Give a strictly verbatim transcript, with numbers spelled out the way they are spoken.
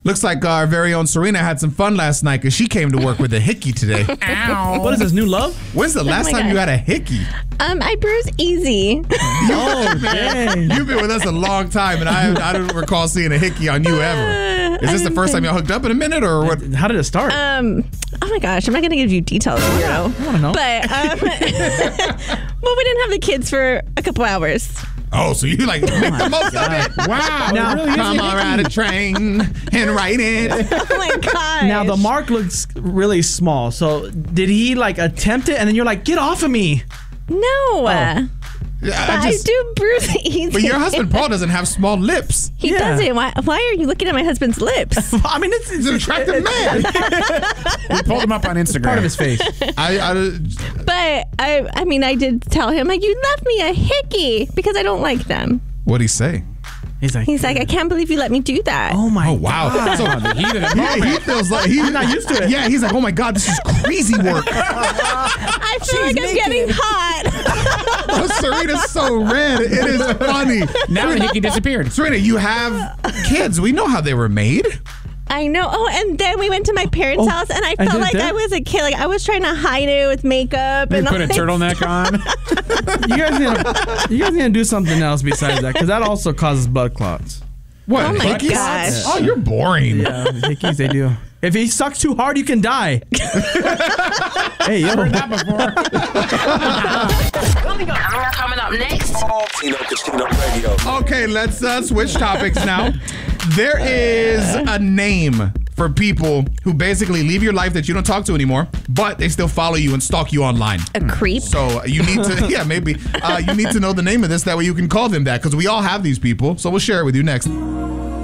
Looks like our very own Serena had some fun last night because she came to work with a hickey today. Ow. What is this, new love? When's the last Oh time God. you had a hickey? Um, I bruise easy. Oh, dang. You've been with us a long time, and I I don't recall seeing a hickey on you ever. Is this the first time y'all hooked up in a minute, or what? How did it start? Um, oh my gosh, I'm not gonna give you details, you know. I want to know. But um, well, we didn't have the kids for a couple hours. Oh, so you like make the most of it? Wow! Now- Really come on, ride a train and write it. Oh my gosh. Now, the mark looks really small. So, did he like attempt it and then you're like, get off of me? No. Yeah, But I I, just- do bruise easy. But your husband Paul doesn't have small lips. He Yeah. doesn't. Why, why are you looking at my husband's lips? I mean, it's, He's an attractive man. We pulled him up on Instagram. part of his face. I, I, But I, I mean, I did tell him, like, you left me a hickey because I don't like them. what'd he say? He's like, He's like, I can't believe you let me do that. oh my Oh wow! So the heat of the he, moment. he feels like he's not used to it. Yeah, he's like, oh my god, this is crazy work. I feel like I'm getting hot. Oh, Serena's so red. It is funny. Now the hickey disappeared. Serena, you have kids. We know how they were made. I know. Oh, and then we went to my parents' Oh, house, and I and felt did like that? I was a kid. Like I was trying to hide it with makeup They and put a all turtleneck on. You guys need to, you guys need to do something else besides that because that also causes blood clots. What? Oh my hickeys? gosh. Oh, you're boring. Yeah, the hickeys, they do. If he sucks too hard, you can die. Hey, yo. Not before. Coming up, coming up next. Tino Casino Radio. Okay, let's uh, switch topics now. There is a name for people who basically leave your life that you don't talk to anymore, but they still follow you and stalk you online. A creep. So you need to, yeah, maybe uh, you need to know the name of this. That way you can call them that because we all have these people. So we'll share it with you next.